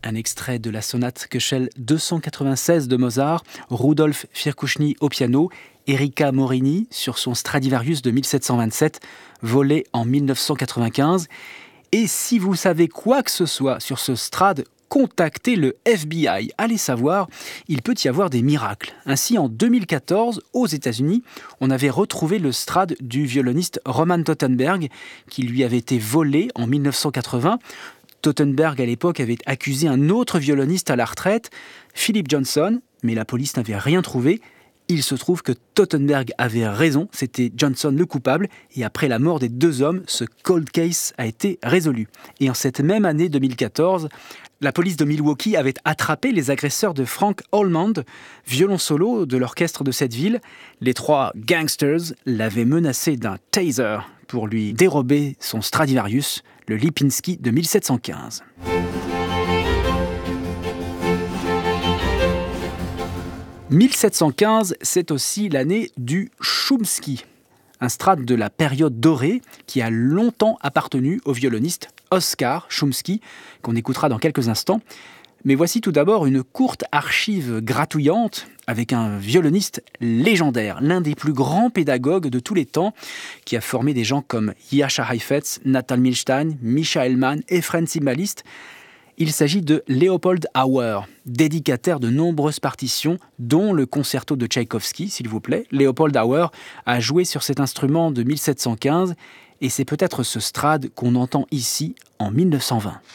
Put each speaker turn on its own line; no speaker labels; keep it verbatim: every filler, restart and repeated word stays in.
Un extrait de la sonate Köchel deux cent quatre-vingt-seize de Mozart, Rudolf Firkushny au piano, Erika Morini sur son Stradivarius de mille sept cent vingt-sept, volé en mille neuf cent quatre-vingt-quinze. Et si vous savez quoi que ce soit sur ce Strad, contactez le F B I. Allez savoir, il peut y avoir des miracles. Ainsi, en deux mille quatorze, aux États-Unis, on avait retrouvé le Strad du violoniste Roman Tottenberg, qui lui avait été volé en mille neuf cent quatre-vingts. Tottenberg, à l'époque, avait accusé un autre violoniste à la retraite, Philip Johnson, mais la police n'avait rien trouvé. Il se trouve que Tottenberg avait raison, c'était Johnson le coupable, et après la mort des deux hommes, ce cold case a été résolu. Et en cette même année deux mille quatorze, la police de Milwaukee avait attrapé les agresseurs de Frank Holmand, violon solo de l'orchestre de cette ville. Les trois gangsters l'avaient menacé d'un taser pour lui dérober son Stradivarius, le Lipinski de mille sept cent quinze. mille sept cent quinze, c'est aussi l'année du Chomsky, un Strad de la période dorée qui a longtemps appartenu au violoniste Oskar Chomsky, qu'on écoutera dans quelques instants. Mais voici tout d'abord une courte archive gratouillante avec un violoniste légendaire, l'un des plus grands pédagogues de tous les temps, qui a formé des gens comme Jascha Heifetz, Nathan Milstein, Mischa Hellmann et Efren Zimbalist. Il s'agit de Leopold Auer, dédicataire de nombreuses partitions, dont le concerto de Tchaïkovski, s'il vous plaît. Leopold Auer a joué sur cet instrument de mille sept cent quinze, et c'est peut-être ce Strad qu'on entend ici en mille neuf cent vingt.